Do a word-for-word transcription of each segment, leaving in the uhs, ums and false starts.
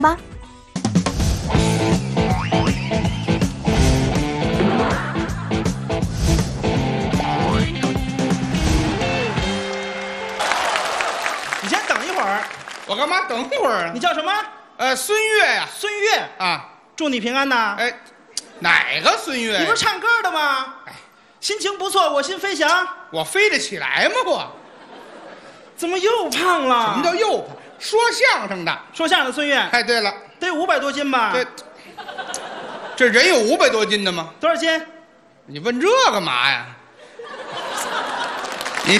吗？ 你先等一会儿。 我干嘛等一会儿啊？ 你叫什么？ 呃，孙越呀。 孙越啊， 祝你平安呐。 哎，哪个孙越？ 你不是唱歌的吗？ 哎， 心情不错，我心飞翔。 我飞得起来吗？我怎么又胖了？ 什么叫又胖？说相声的。 说相声的孙越， 哎，对了， 得有五百多斤吧？ 这这人有五百多斤的吗？ 多少斤？ 你问这干嘛呀？你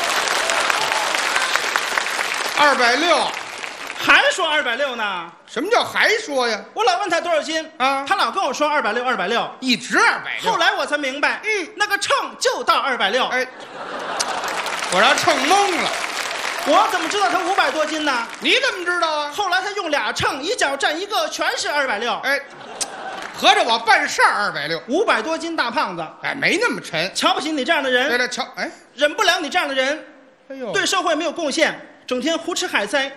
二百六， 还说二百六呢？ 什么叫还说呀？ 我老问他多少斤啊他老跟我说二百六，二百六。 一直二百六。 后来我才明白， 嗯， 那个秤就到二百六。 哎，我让秤懵了。 我怎么知道他五百多斤呢？ 你怎么知道啊？ 后来他用俩秤，一脚站一个，全是二百六。 哎，合着我办事儿二百六， 五百多斤大胖子， 哎，没那么沉。 瞧不起你这样的人， 对了，瞧，哎， 忍不了你这样的人， 哎呦， 对社会没有贡献，整天胡吃海塞。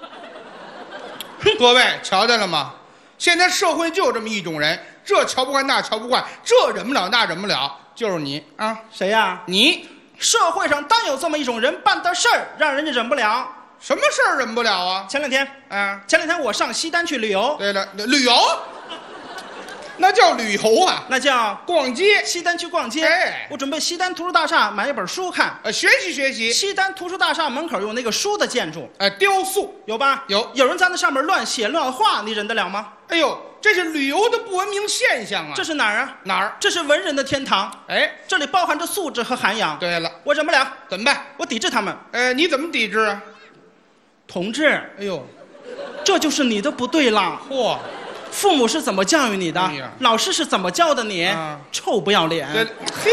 各位瞧见了吗？现在社会就这么一种人，这瞧不惯，那瞧不惯，这忍不了，那忍不了，就是你啊！ 谁呀？ 你社会上单有这么一种人，办的事儿让人家忍不了。 什么事儿忍不了啊？ 前两天， 啊， 前两天我上西单去旅游， 对了，旅游，那叫旅游啊， 那叫逛街， 西单去逛街。 哎我准备西单图书大厦买一本书看。 呃，学习学习， 西单图书大厦门口有那个书的建筑， 呃，雕塑， 有吧？ 有有人在那上面乱写乱画，你忍得了吗？ 哎呦，这是旅游的不文明现象啊！ 这是哪儿啊？ 哪儿？ 这是文人的天堂， 哎， 这里包含着素质和涵养。 对了， 我忍不了， 怎么办？ 我抵制他们。 呃，你怎么抵制啊？ 同志， 哎呦， 这就是你的不对了。 嚯！ 父母是怎么教育你的？ 哎呀老师是怎么教的你？ 啊臭不要脸！ 对，嘿，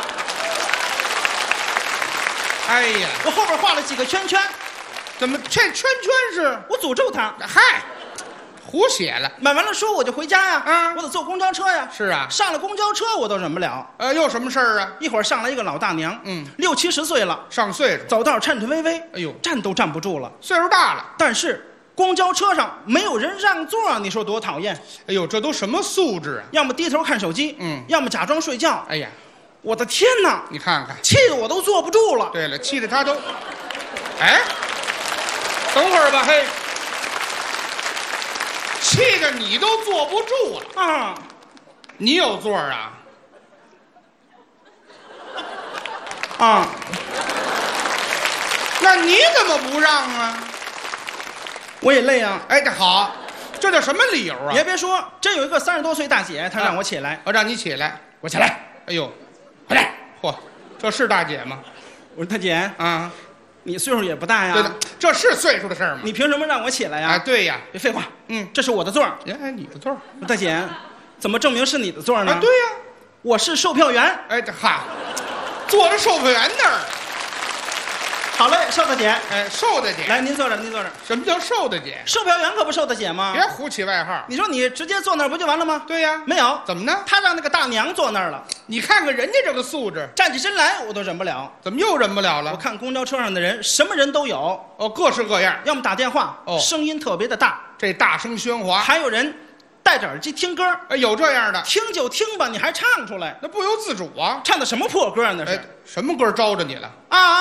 哎呀， 我后边画了几个圈圈， 怎么这圈圈是？ 我诅咒他。 嗨，胡写了。 买完了书我就回家呀， 啊我得坐公交车呀。 是啊， 上了公交车我都忍不了。 呃，又什么事儿啊？ 一会儿上来一个老大娘， 嗯， 六七十岁了， 上岁数， 走道颤颤巍巍， 哎呦， 站都站不住了。 岁数大了。 但是公交车上没有人让座，你说多讨厌？ 哎呦，这都什么素质啊？ 要么低头看手机， 嗯要么假装睡觉。 哎呀， 我的天哪， 你看看。 气得我都坐不住了。 对了，气得他都……哎，等会儿吧，嘿，气得你都坐不住了。 啊， 你有座儿啊？ 啊， 那你怎么不让啊？ 我也累啊。 哎，这好，这叫什么理由啊你？还别说，真有一个三十多岁大姐，她让我起来， 我让你起来， 我起来。 哎呦，快点！嚯，这是大姐吗？ 我说大姐， 啊， 你岁数也不大呀， 对的，这是岁数的事儿吗？ 你凭什么让我起来呀？ 啊，对呀， 别废话， 嗯， 这是我的座儿。 哎，你的座儿我说大姐，怎么证明是你的座儿呢？ 啊，对呀， 我是售票员。 哎，这哈，坐着售票员那儿， 好嘞，邵大姐， 哎，瘦大姐， 来，您坐这儿，您坐这儿。 什么叫瘦大姐？ 售票员可不受大姐吗别？胡起外号。 你说你直接坐那儿不就完了吗？ 对呀， 没有， 怎么呢？ 他让那个大娘坐那儿了， 你看看人家这个素质， 站起身来我都忍不了。 怎么又忍不了我了？ 看公交车上的人，什么人都有， 哦，各式各样， 要么打电话， 哦声音特别的大， 这大声喧哗， 还有人戴着耳机听歌， 哎，有这样的， 听就听吧，你还唱出来， 那不由自主啊。 唱的什么破歌啊？那是哎，什么歌招着你了？ 啊。